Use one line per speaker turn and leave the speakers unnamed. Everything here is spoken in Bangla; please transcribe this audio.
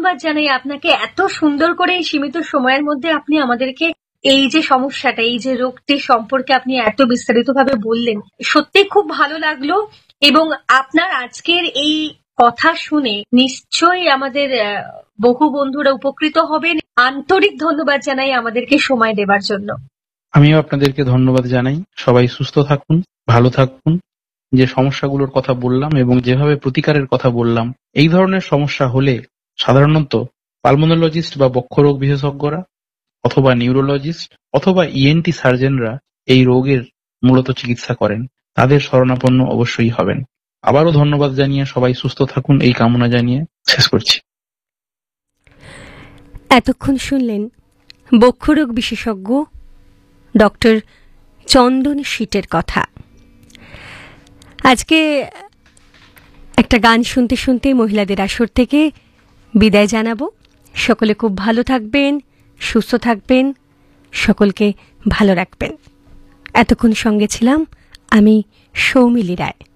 ধন্যবাদ জানাই আপনাকে। এত সুন্দর করে এই সীমিত সময়ের মধ্যে আপনি আমাদেরকে এই যে সমস্যাটা, এই যে রোগটি সম্পর্কে আপনি এত বিস্তারিতভাবে বললেন, সত্যি খুব ভালো লাগলো। এবং আপনার আজকের এই কথা শুনে নিশ্চয়ই আমাদের বহু বন্ধুরা উপকৃত হবেন। আন্তরিক ধন্যবাদ জানাই আমাদেরকে সময় দেবার জন্য।
আমিও আপনাদেরকে ধন্যবাদ জানাই। সবাই সুস্থ থাকুন, ভালো থাকুন। যে সমস্যাগুলোর কথা বললাম এবং যেভাবে প্রতিকারের কথা বললাম, এই ধরনের সমস্যা হলে সাধারণত পালমোনোলজিস্ট বা বক্ষরোগ বিশেষজ্ঞরা অথবা নিউরোলজিস্ট অথবা ইএনটি সার্জনরা এই রোগের মূলত চিকিৎসা করেন। তাদের শরণাপন্ন অবশ্যই হবেন। আবারও ধন্যবাদ জানিয়ে সবাই সুস্থ থাকুন এই কামনা জানিয়ে শেষ করছি।
এতক্ষণ শুনলেন বক্ষরোগ বিশেষজ্ঞ ডক্টর চন্দন শীটের কথা। আজকে একটা গান শুনতে শুনতে মহিলাদের আসর থেকে বিদায় জানাবো। সকলে খুব ভালো থাকবেন, সুস্থ থাকবেন, সকলকে ভালো রাখবেন। এতক্ষণ সঙ্গে ছিলাম আমি সৌমিলি রায়।